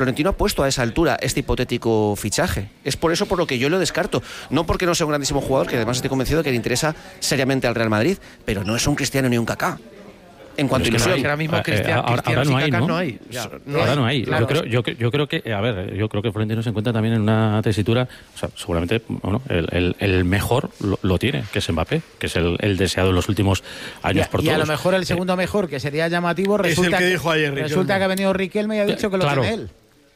Florentino ha puesto a esa altura este hipotético fichaje. Es por eso por lo que yo lo descarto. No porque no sea un grandísimo jugador, que además estoy convencido de que le interesa seriamente al Real Madrid, pero no es un Cristiano ni un Kaká. En cuanto a ilusión. Ahora mismo Cristiano no y hay, Kaká ¿no? no hay. Ahora no hay. Claro. Yo creo que, a ver, yo creo que Florentino se encuentra también en una tesitura, o sea, seguramente, bueno, el mejor lo tiene, que es Mbappé, que es el deseado en los últimos años por todos. Y a lo mejor el segundo mejor, que sería llamativo, resulta, es el que dijo ayer resulta que ha venido Riquelme y ha dicho que lo tiene él.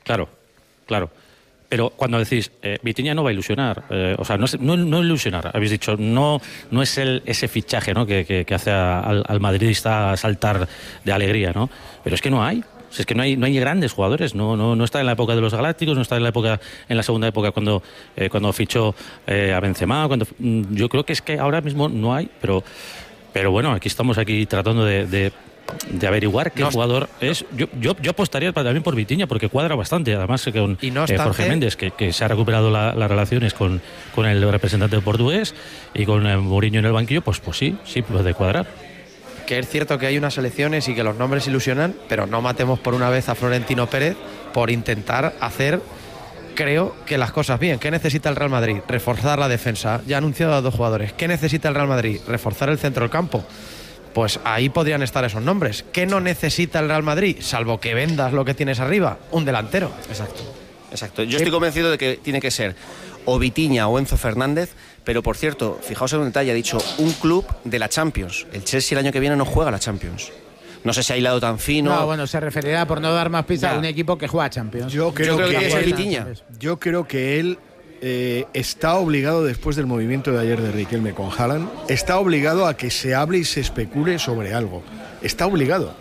Claro. Pero cuando decís, Vitinha no va a ilusionar, o sea, no ilusionar, habéis dicho, no es ese fichaje, ¿no?, que hace al madridista saltar de alegría, ¿no? Pero es que no hay. Es que no hay grandes jugadores, no está en la época de los Galácticos, no está en la segunda época cuando fichó a Benzema, yo creo que es que ahora mismo no hay, pero bueno, aquí estamos tratando de averiguar qué jugador es. Yo apostaría también por Vitinha, porque cuadra bastante, además con Jorge Méndez, que se ha recuperado las relaciones con el representante portugués, y con Mourinho en el banquillo, pues sí puede cuadrar. Que es cierto que hay unas elecciones y que los nombres ilusionan, pero no matemos por una vez a Florentino Pérez por intentar hacer, creo, que las cosas bien. ¿Qué necesita el Real Madrid? Reforzar la defensa. Ya ha anunciado a 2 jugadores. ¿Qué necesita el Real Madrid? Reforzar el centro del campo. Pues ahí podrían estar esos nombres. ¿Qué no necesita el Real Madrid? Salvo que vendas lo que tienes arriba, un delantero. Exacto. Yo estoy convencido de que tiene que ser o Vitinha o Enzo Fernández, pero por cierto, fijaos en un detalle, ha dicho un club de la Champions. El Chelsea el año que viene no juega la Champions. No sé si ha hilado tan fino. No, bueno, se referirá, por no dar más pistas, a un equipo que juega Champions. Yo creo que tiene que ser Vitinha. Yo creo que él está obligado, después del movimiento de ayer de Riquelme con Haaland, está obligado a que se hable y se especule sobre algo. Está obligado.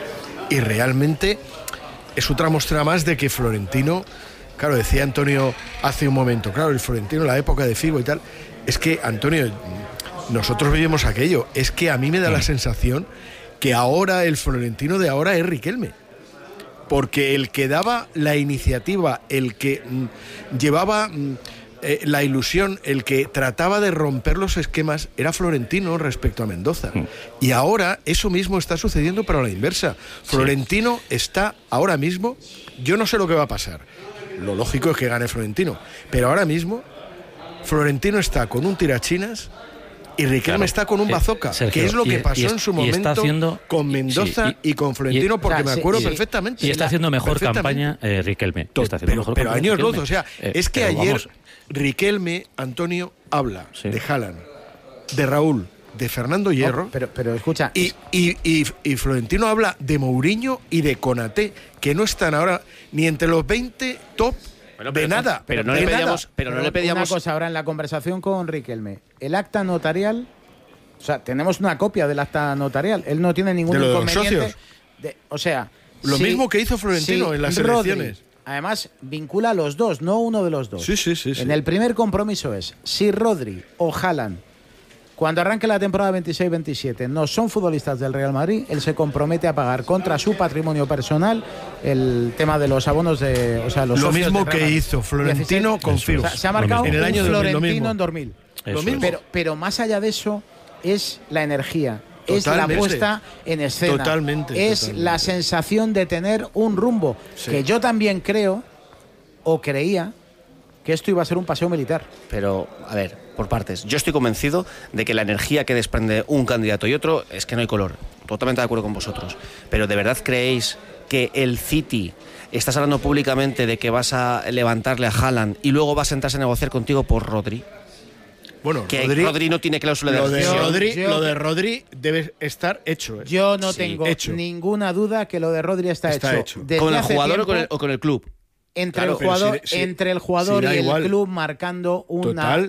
Y realmente es otra muestra más de que Florentino, claro, decía Antonio hace un momento, claro, el Florentino, la época de Figo y tal, es que, Antonio, nosotros vivimos aquello, es que a mí me da la sensación que ahora el Florentino de ahora es Riquelme. Porque el que daba la iniciativa, el que llevaba la ilusión, el que trataba de romper los esquemas, era Florentino respecto a Mendoza. Y ahora eso mismo está sucediendo, pero a la inversa. Florentino está ahora mismo, yo no sé lo que va a pasar. Lo lógico es que gane Florentino. Pero ahora mismo, Florentino está con un tirachinas y Riquelme está con un bazooka, Sergio, que es lo que pasó en su momento con Mendoza y con Florentino, porque me acuerdo perfectamente. Y está haciendo mejor campaña Riquelme. Pero años luz, o sea, es que ayer Riquelme, Antonio, habla de Haaland, de Raúl, de Fernando Hierro, pero escucha, y Florentino habla de Mourinho y de Konaté, que no están ahora ni entre los 20 top. Bueno, de nada. Pero no le pedíamos. Una cosa, ahora en la conversación con Riquelme, el acta notarial, o sea, tenemos una copia del acta notarial. Él no tiene ningún inconveniente. O sea, lo mismo que hizo Florentino en las elecciones. Además, vincula a los dos, no uno de los dos. Sí. En el primer compromiso es, si Rodri o Haaland, cuando arranque la temporada 26-27, no son futbolistas del Real Madrid, él se compromete a pagar contra su patrimonio personal el tema de los abonos de... O sea, los lo mismo que hizo Florentino con Figo. O sea, se ha marcado en el año un 2000, Florentino en 2000. Lo mismo. Pero más allá de eso, es la energía. Totalmente. Es la puesta en escena. Totalmente. La sensación de tener un rumbo. Sí. Que yo también creo, o creía, que esto iba a ser un paseo militar. Pero, a ver, por partes. Yo estoy convencido de que la energía que desprende un candidato y otro es que no hay color. Totalmente de acuerdo con vosotros. Pero ¿de verdad creéis que el City, estás hablando públicamente de que vas a levantarle a Haaland y luego vas a sentarse a negociar contigo por Rodri? Bueno, que Rodri no tiene cláusula de rescisión. Lo de Rodri debe estar hecho. Yo no tengo ninguna duda que lo de Rodri está hecho. ¿Con el jugador o con el club? Entre el jugador y el club marcando una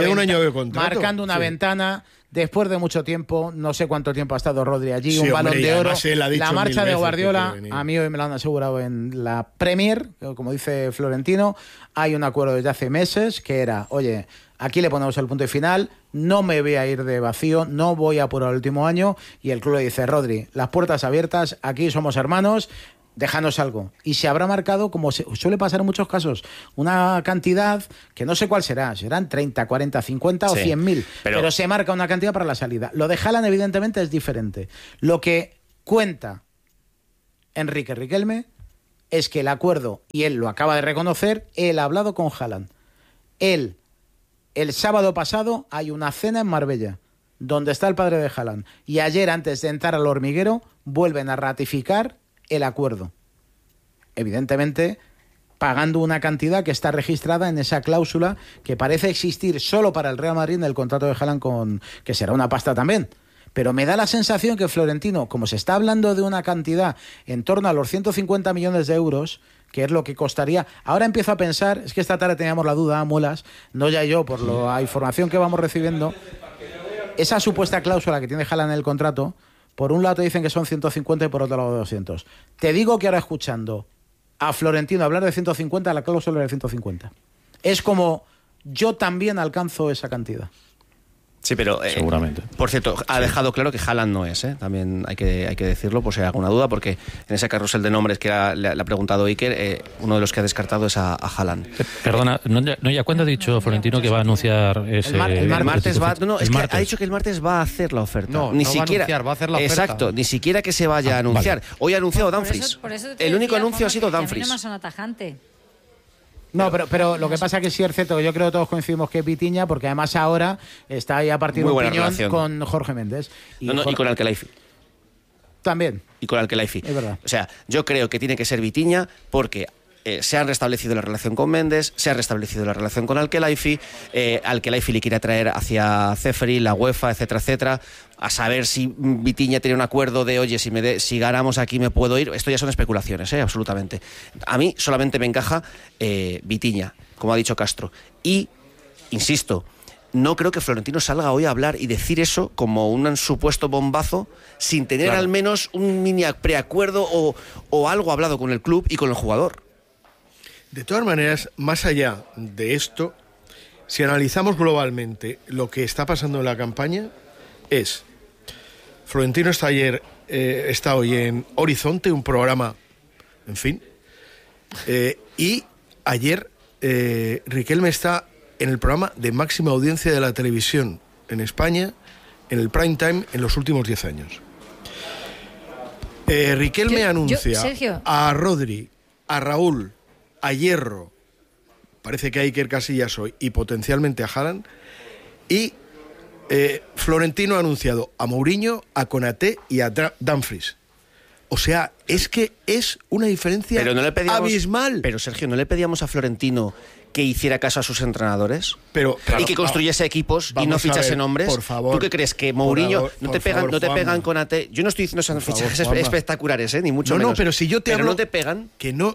marcando una ventana después de mucho tiempo. No sé cuánto tiempo ha estado Rodri allí, un balón de oro. La marcha de Guardiola, a mí hoy me lo han asegurado en la Premier, como dice Florentino. Hay un acuerdo desde hace meses que era, oye, aquí le ponemos el punto y final, no me voy a ir de vacío, no voy a apurar el último año. Y el club le dice, Rodri, las puertas abiertas, aquí somos hermanos, déjanos algo. Y se habrá marcado, como suele pasar en muchos casos, una cantidad que no sé cuál serán 30, 40, 50 o 100.000, pero se marca una cantidad para la salida. Lo de Haaland evidentemente es diferente. Lo que cuenta Enrique Riquelme es que el acuerdo, y él lo acaba de reconocer, él ha hablado con Haaland. El sábado pasado hay una cena en Marbella, donde está el padre de Haaland. Y ayer, antes de entrar al hormiguero, vuelven a ratificar el acuerdo. Evidentemente, pagando una cantidad que está registrada en esa cláusula que parece existir solo para el Real Madrid en el contrato de Haaland, que será una pasta también. Pero me da la sensación que Florentino, como se está hablando de una cantidad en torno a los 150 millones de euros, que es lo que costaría, ahora empiezo a pensar, es que esta tarde teníamos la duda, Muelas, no ya yo, por la información que vamos recibiendo, esa supuesta cláusula que tiene Haaland en el contrato, por un lado te dicen que son 150 y por otro lado 200. Te digo que ahora, escuchando a Florentino hablar de 150, la cláusula es de 150. Es como, yo también alcanzo esa cantidad. Sí, pero seguramente. Por cierto, ha dejado claro que Haaland no es, también hay que decirlo por si hay alguna duda, porque en ese carrusel de nombres que le ha preguntado Iker, uno de los que ha descartado es a Haaland. Perdona, ¿cuándo ha dicho Florentino que va a anunciar ese? El martes va. No, es que ha dicho que el martes va a hacer la oferta. No, ni no siquiera va a hacer la oferta. Exacto, ni siquiera que se vaya a anunciar. Vale. Hoy ha anunciado Dumfries. Por eso el único anuncio ha sido Dumfries. No son atajante. No, pero lo que pasa es que sí es cierto, yo creo que todos coincidimos que es Vitinha, porque además ahora está ahí a partir de opinión con Jorge Méndez. Y con Al-Khelaifi. También. Y con Al-Khelaifi. Es verdad. O sea, yo creo que tiene que ser Vitinha porque se ha restablecido la relación con Méndez, se ha restablecido la relación con Al-Khelaifi, Al-Khelaifi le quiere atraer hacia Ceferi, la UEFA, etcétera, etcétera, a saber si Vitinha tiene un acuerdo de, oye, si ganamos aquí me puedo ir. Esto ya son especulaciones, absolutamente. A mí solamente me encaja Vitinha, como ha dicho Castro. Y, insisto, no creo que Florentino salga hoy a hablar y decir eso como un supuesto bombazo sin tener al menos un mini preacuerdo o algo hablado con el club y con el jugador. De todas maneras, más allá de esto, si analizamos globalmente lo que está pasando en la campaña, es Florentino está hoy en Horizonte, un programa, en fin, y ayer Riquelme está en el programa de máxima audiencia de la televisión en España, en el prime time, en los últimos 10 años. Riquelme anuncia Sergio, a Rodri, a Raúl, a Hierro, parece que a Iker Casillas hoy, y potencialmente a Haaland, y Florentino ha anunciado a Mourinho, a Konaté y a Dumfries. O sea, es que es una diferencia abismal. Pero Sergio, ¿no le pedíamos a Florentino que hiciera caso a sus entrenadores? Pero y que construyese equipos y no fichase nombres. Por favor. ¿Tú qué crees? ¿Que Mourinho no te pegan con AT? Yo no estoy diciendo esas fichajes espectaculares, ni mucho menos. No, pero si yo te hablo, no te pegan. Que no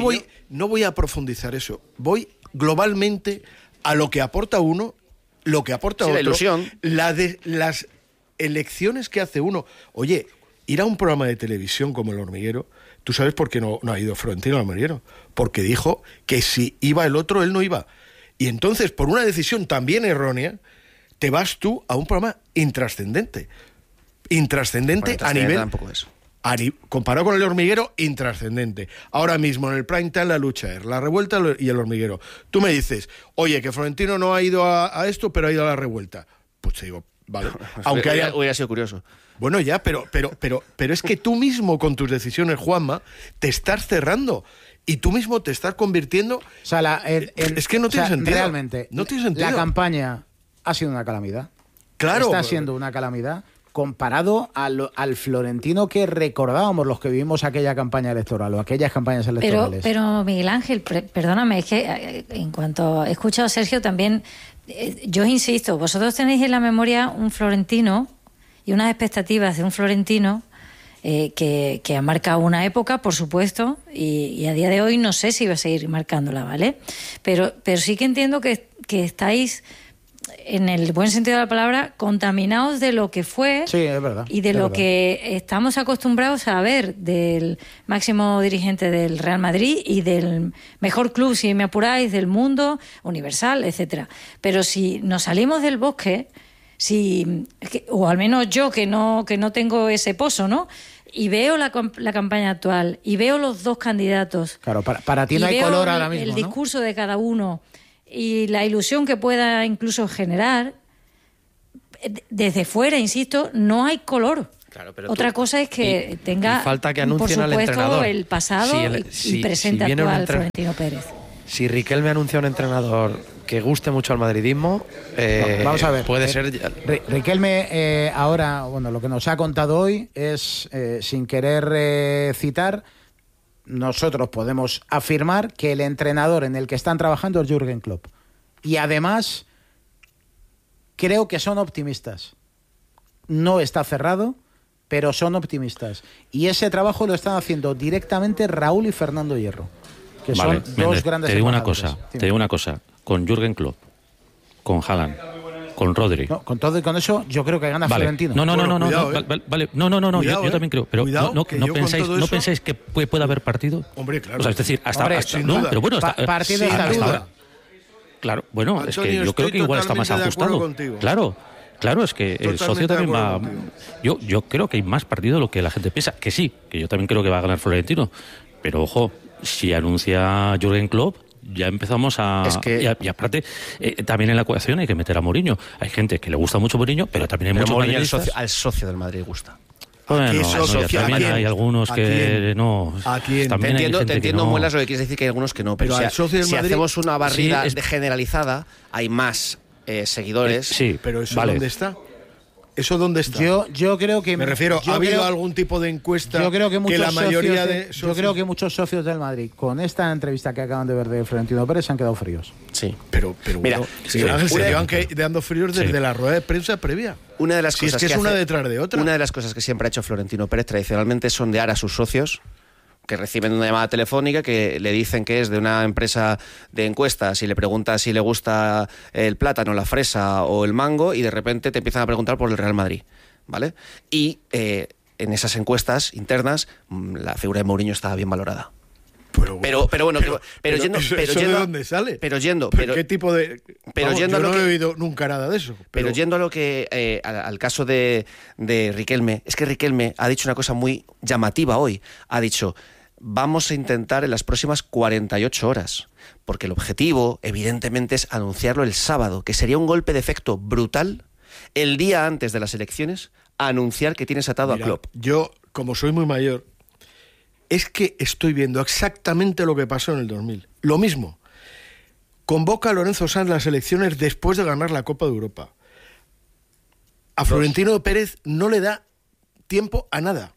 voy a profundizar eso. Voy globalmente a lo que aporta uno, lo que aporta otro. La ilusión. Las elecciones que hace uno. Oye, ir a un programa de televisión como El Hormiguero, ¿tú sabes por qué no ha ido Florentino al Hormiguero? Porque dijo que si iba el otro, él no iba. Y entonces, por una decisión también errónea, te vas tú a un programa intrascendente. Intrascendente a nivel... Tampoco es. Comparado con El Hormiguero, intrascendente. Ahora mismo en el prime time la lucha es La Revuelta y El Hormiguero. Tú me dices, oye, que Florentino no ha ido a esto, pero ha ido a La Revuelta. Pues te digo, vale. Aunque hubiera sido curioso. Bueno, ya, pero es que tú mismo con tus decisiones, Juanma, te estás cerrando y tú mismo te estás convirtiendo... O sea, es que no tiene sentido. Realmente, no tiene sentido. La campaña ha sido una calamidad. Claro. Está siendo una calamidad comparado al Florentino que recordábamos los que vivimos aquella campaña electoral o aquellas campañas electorales. Pero Miguel Ángel, perdóname, es que en cuanto he escuchado a Sergio también, yo insisto, vosotros tenéis en la memoria un Florentino y unas expectativas de un Florentino que ha marcado una época, por supuesto, y a día de hoy no sé si va a seguir marcándola, ¿vale? Pero sí que entiendo que estáis, en el buen sentido de la palabra, contaminados de lo que fue, sí, es verdad, y de lo que estamos acostumbrados a ver del máximo dirigente del Real Madrid y del mejor club, si me apuráis, del mundo, Universal, etcétera. Pero si nos salimos del bosque, o al menos yo que no tengo ese pozo, ¿no? Y veo la campaña actual y veo los dos candidatos. Claro, para ti no hay color ahora mismo, el discurso de cada uno y la ilusión que pueda incluso generar, desde fuera, insisto, no hay color. Claro, pero otra cosa es que tenga, falta que por supuesto, al entrenador. El pasado y presente actual Florentino Pérez. Si Riquelme anuncia un entrenador que guste mucho al madridismo, vamos a ver, puede ser... Riquelme ahora, bueno, lo que nos ha contado hoy es, sin querer citar, nosotros podemos afirmar que el entrenador en el que están trabajando es Jürgen Klopp. Y además, creo que son optimistas. No está cerrado, pero son optimistas. Y ese trabajo lo están haciendo directamente Raúl y Fernando Hierro, que son dos grandes te digo una cosa, con Jürgen Klopp, con Haaland, con Rodri. No, con todo y con eso, yo creo que gana Florentino. No, yo también creo, pero no pensáis que puede haber partido. Hombre, claro. O sea, es decir, hasta no, pero bueno, partido sin duda. Claro, bueno, Antonio, es que yo creo que igual está más ajustado. Claro, es que el socio también va... Yo creo que hay más partido de lo que la gente piensa. Que sí, que yo también creo que va a ganar Florentino. Pero ojo, si anuncia Jürgen Klopp, ya empezamos a... y aparte, también en la ecuación hay que meter a Mourinho. Hay gente que le gusta mucho Mourinho, pero también hay muchos madridistas... al socio del Madrid gusta. Bueno, también hay algunos que no. Te entiendo, Muelas, lo que quieres decir, que hay algunos que no. Pero si hacemos una barrida generalizada, hay más seguidores. Sí, pero ¿eso dónde está? ¿Eso dónde está? Yo creo que... Me refiero, ¿ha habido algún tipo de encuesta yo creo que la mayoría yo creo que muchos socios del Madrid, con esta entrevista que acaban de ver de Florentino Pérez, se han quedado fríos. Sí. Pero mira, bueno, se llevan quedando fríos desde la rueda de prensa previa. Una de las cosas es una detrás de otra. Una de las cosas que siempre ha hecho Florentino Pérez tradicionalmente es sondear a sus socios, que reciben una llamada telefónica que le dicen que es de una empresa de encuestas y le preguntas si le gusta el plátano, la fresa o el mango, y de repente te empiezan a preguntar por el Real Madrid, ¿vale? Y en esas encuestas internas la figura de Mourinho estaba bien valorada. Pero bueno, yendo ¿de dónde sale? ¿Qué tipo de? Yo no he oído nunca nada de eso. Pero yendo a lo que al caso de Riquelme, es que Riquelme ha dicho una cosa muy llamativa hoy. Ha dicho: vamos a intentar en las próximas 48 horas, porque el objetivo, evidentemente, es anunciarlo el sábado, que sería un golpe de efecto brutal el día antes de las elecciones, anunciar que tienes atado a Klopp. Yo, como soy muy mayor, es que estoy viendo exactamente lo que pasó en el 2000. Lo mismo. Convoca a Lorenzo Sanz las elecciones después de ganar la Copa de Europa. A Florentino Pérez no le da tiempo a nada.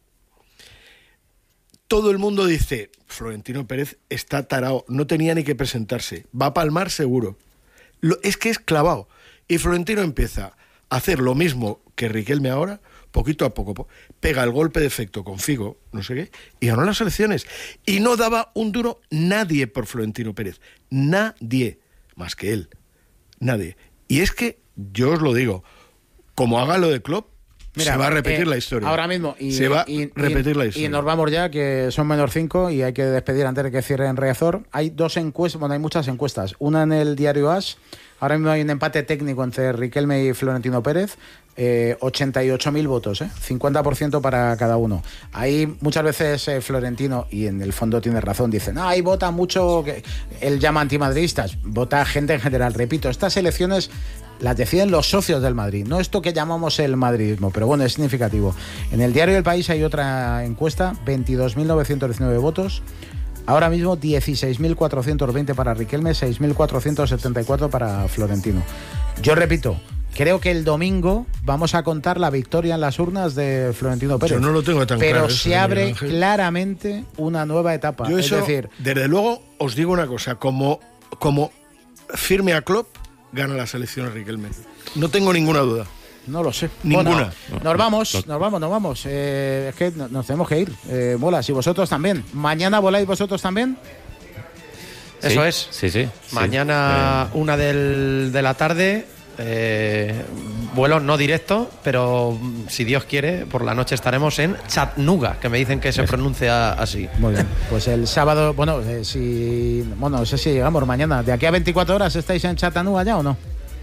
Todo el mundo dice, Florentino Pérez está tarao, no tenía ni que presentarse, va a palmar seguro. Es que es clavado. Y Florentino empieza a hacer lo mismo que Riquelme ahora, poquito a poco, pega el golpe de efecto con Figo, no sé qué, y ganó las elecciones. Y no daba un duro nadie por Florentino Pérez. Nadie, más que él. Nadie. Y es que, yo os lo digo, como haga lo de Klopp, se va a repetir la historia. Ahora mismo. Se va a repetir la historia. Y nos vamos ya, que son menos 5 y hay que despedir antes de que cierren Riazor. Hay dos encuestas, bueno, hay muchas encuestas. Una en el diario AS. Ahora mismo hay un empate técnico entre Riquelme y Florentino Pérez. 88.000 votos, 50% para cada uno. Ahí muchas veces Florentino, y en el fondo tiene razón, dicen, ahí vota mucho, él llama antimadridistas, vota gente en general. Repito, estas elecciones las deciden los socios del Madrid, no esto que llamamos el madridismo, pero bueno, es significativo. En el diario El País hay otra encuesta, 22.919 votos. Ahora mismo 16.420 para Riquelme, 6.474 para Florentino. Yo repito, creo que el domingo vamos a contar la victoria en las urnas de Florentino Pérez. Yo no lo tengo tan claro. Pero se abre claramente una nueva etapa. Yo eso, es decir, desde luego, os digo una cosa, como firme a Klopp, gana las elecciones Riquelme. No tengo ninguna duda. No lo sé. Ninguna. Bueno, nos vamos. Es que nos tenemos que ir. Bolas, y vosotros también. ¿Mañana voláis vosotros también? Eso es. Sí. Mañana 1 de la tarde. Vuelo no directo, pero si Dios quiere, por la noche estaremos en Chattanooga, que me dicen que se pronuncia así. Muy bien. Pues el sábado, no sé si llegamos mañana. ¿De aquí a 24 horas estáis en Chattanooga ya o no?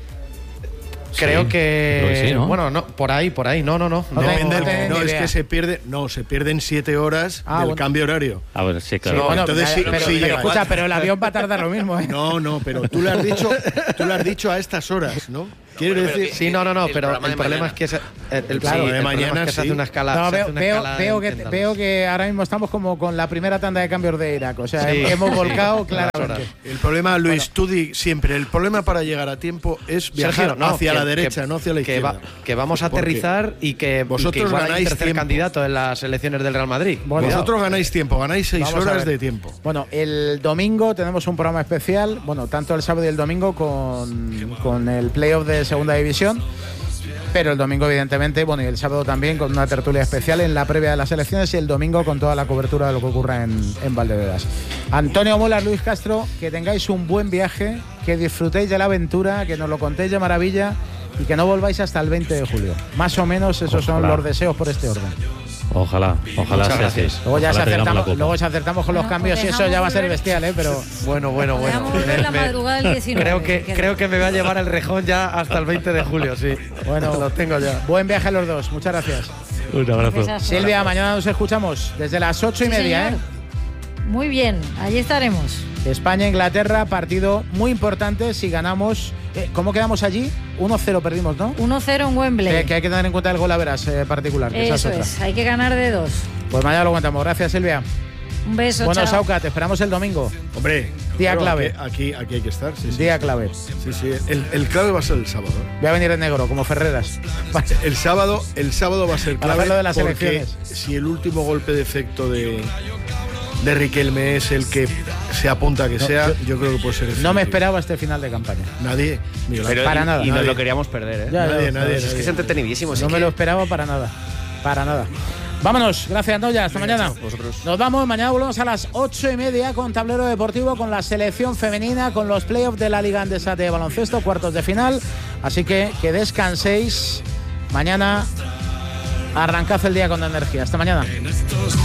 Creo que sí, ¿no? Bueno, no, por ahí, no. Es que se pierden 7 horas del cambio horario. A ver, sí, claro. Sí, bueno, entonces pero escucha, pero el avión va a tardar lo mismo, ¿eh? No, pero tú le has dicho a estas horas, ¿no? Quiere decir... Sí, no, pero el problema es que de mañana se hace una escala. Veo que ahora mismo estamos como con la primera tanda de cambios de Irak. O sea, hemos volcado claramente. El problema, Luis, tú di siempre, el problema para llegar a tiempo es viajar hacia la derecha, no hacia la izquierda. Que vamos a aterrizar y que vosotros ganáis tercer candidato en las elecciones del Real Madrid. Bueno, vosotros ganáis tiempo, ganáis 6 horas de tiempo. Bueno, el domingo tenemos un programa especial, bueno, tanto el sábado y el domingo con el playoff de Segunda División, pero el domingo evidentemente, bueno, y el sábado también con una tertulia especial en la previa de las elecciones y el domingo con toda la cobertura de lo que ocurra en Valdebebas. Antonio Molas, Luis Castro, que tengáis un buen viaje, que disfrutéis de la aventura, que nos lo contéis de maravilla y que no volváis hasta el 20 de julio. Más o menos esos son los deseos por este orden. Ojalá sea así. Luego ya si acertamos con los cambios y eso ya va a ser bestial, pero... Bueno. Creo que me va a llevar el rejón ya hasta el 20 de julio, sí. Bueno, lo tengo ya. Buen viaje a los dos, muchas gracias. Un abrazo. Silvia, mañana nos escuchamos desde las 8:30, señor. Muy bien, allí estaremos. España-Inglaterra, partido muy importante si ganamos. ¿Cómo quedamos allí? 1-0 perdimos, ¿no? 1-0 en Wembley. Que hay que tener en cuenta el gol a veras particular. Que eso es, hay que ganar de 2. Pues mañana lo contamos. Gracias, Silvia. Un beso, bueno, Sauca, te esperamos el domingo. Hombre, día clave. Aquí hay que estar. Sí, día clave. Sí. El clave va a ser el sábado. Voy a venir en negro, como Ferreras. El sábado va a ser clave. Para lo de las elecciones. Si el último golpe de efecto de Riquelme es el que se apunta a que sea, yo creo que puede ser No me esperaba este final de campaña. Nadie. Pero para nada. Y no lo queríamos perder, ¿eh? Nadie. Es que es entretenidísimo. No me lo esperaba para nada. Vámonos, gracias, Noya, hasta mañana. Nos vamos, mañana volvemos a las 8:30 con Tablero Deportivo, con la selección femenina, con los playoffs de la Liga Andesa de baloncesto, cuartos de final. Así que descanséis. Mañana arrancad el día con energía. Hasta mañana.